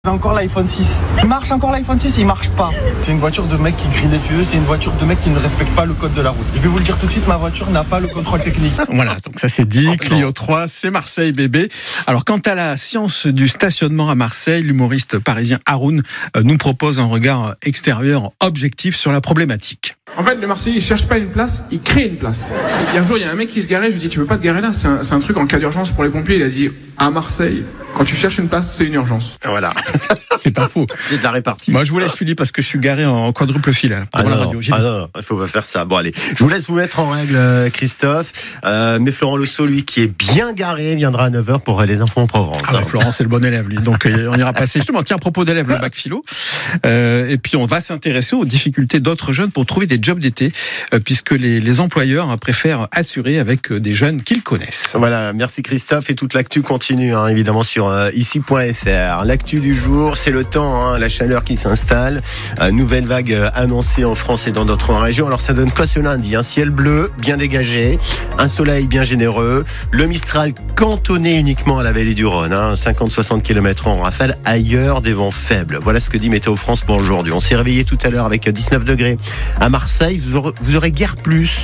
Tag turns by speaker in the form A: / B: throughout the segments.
A: Encore l'iPhone 6. Il marche encore l'iPhone 6, il marche pas. C'est une voiture de mec qui grille les feux, c'est une voiture de mec qui ne respecte pas le code de la route. Je vais vous le dire tout de suite, ma voiture n'a pas le contrôle technique.
B: Voilà, donc ça c'est dit. Clio 3, c'est Marseille bébé. Alors quant à la science du stationnement à Marseille, l'humoriste parisien Haroun nous propose un regard extérieur objectif sur la problématique.
C: En fait, le Marseillais, il cherche pas une place, il crée une place. Et un jour, il y a un mec qui se garait, je lui dis, tu veux pas te garer là? C'est un truc en cas d'urgence pour les pompiers. Il a dit, à Marseille, quand tu cherches une place, c'est une urgence.
D: Voilà.
B: C'est pas faux.
D: C'est de la répartie.
B: Moi, je vous laisse, Philippe, parce que je suis garé en quadruple fil pour la radio.
D: Non, il faut pas faire ça. Bon, allez. Je vous laisse vous mettre en règle, Christophe. Mais Florent Losso, lui, qui est bien garé, viendra à 9h pour les infos en Provence.
B: Ah, Florent, c'est le bon élève, lui. Donc, on ira passer justement, tiens, à propos d'élèves, le bac philo. Et puis, on va s'intéresser aux difficultés d'autres jeunes pour trouver des jobs d'été, puisque les employeurs préfèrent assurer avec des jeunes qu'ils connaissent.
D: Voilà. Merci, Christophe. Et toute l'actu continue, évidemment, sur ici.fr. L'actu du jour, c'est le temps, la chaleur qui s'installe. Nouvelle vague annoncée en France et dans d'autres régions. Alors ça donne quoi ce lundi? Un ciel bleu bien dégagé, un soleil bien généreux, le Mistral cantonné uniquement à la vallée du Rhône, 50-60 km en rafale, ailleurs des vents faibles. Voilà ce que dit Météo France pour aujourd'hui. On s'est réveillé tout à l'heure avec 19 degrés à Marseille. Vous aurez guère plus.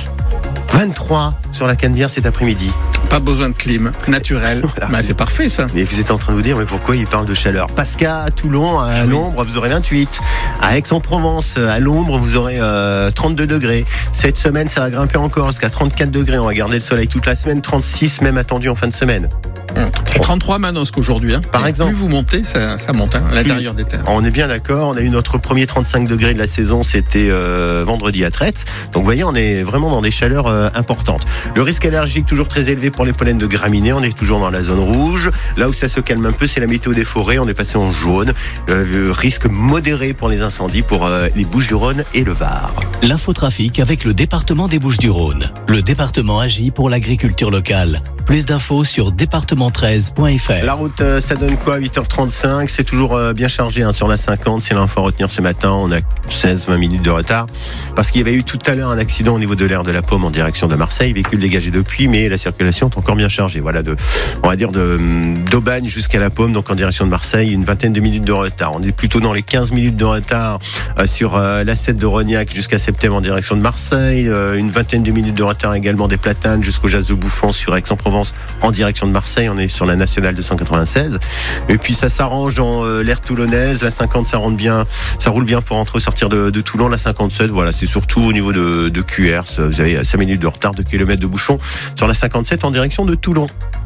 D: 23 sur la Canebière cet après-midi.
B: Pas besoin de clim, naturel. Voilà. Bah, c'est parfait ça.
D: Mais vous êtes en train de vous dire, mais pourquoi il parle de chaleur? Parce qu'à Toulon, à l'ombre, vous aurez 28. À Aix-en-Provence, à l'ombre, vous aurez 32 degrés. Cette semaine, ça va grimper encore jusqu'à 34 degrés. On va garder le soleil toute la semaine. 36 même attendu en fin de semaine.
B: Et 33 Manosque aujourd'hui.
D: Par exemple.
B: Plus vous montez, ça monte à l'intérieur des terres.
D: On est bien d'accord. On a eu notre premier 35 degrés de la saison. C'était vendredi à Traite. Donc vous voyez, on est vraiment dans des chaleurs importantes. Le risque allergique toujours très élevé pour les pollens de graminées. On est toujours dans la zone rouge. Là où ça se calme un peu, c'est la météo des forêts. On est passé en jaune. Risque modéré pour les incendies pour les Bouches-du-Rhône et le Var.
E: L'infotrafic avec le département des Bouches-du-Rhône. Le département agit pour l'agriculture locale. Plus d'infos sur département13.fr.
D: La route, ça donne quoi? 8h35, c'est toujours bien chargé sur la 50, c'est l'info à retenir ce matin. On a 16-20 minutes de retard parce qu'il y avait eu tout à l'heure un accident au niveau de l'aire de la Paume en direction de Marseille, véhicule dégagé depuis, mais la circulation est encore bien chargée. Voilà, on va dire d'Aubagne jusqu'à la Paume, donc en direction de Marseille, une vingtaine de minutes de retard. On est plutôt dans les 15 minutes de retard sur la 7 de Rognac jusqu'à Septembre en direction de Marseille, une vingtaine de minutes de retard également des Platanes jusqu'au Jas de Bouffon sur Aix-en-Provence en direction de Marseille. On est sur la nationale 296. Et puis ça s'arrange dans l'aire toulonnaise. La 50, ça roule bien pour entrer sortir de Toulon. La 57, voilà, c'est surtout au niveau de QR. Vous avez 5 minutes de retard, 2 km de bouchon sur la 57 en direction de Toulon.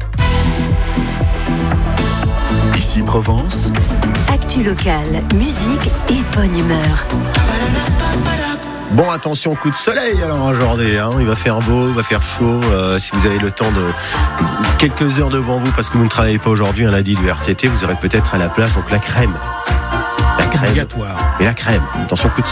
E: Ici Provence.
F: Actu locale, musique et bonne humeur.
D: Bon, attention, coup de soleil alors aujourd'hui, il va faire beau, il va faire chaud. Si vous avez le temps de quelques heures devant vous parce que vous ne travaillez pas aujourd'hui, un lundi de RTT, vous aurez peut-être à la plage donc la crème.
B: Obligatoire.
D: Et la crème. Attention, coup de soleil.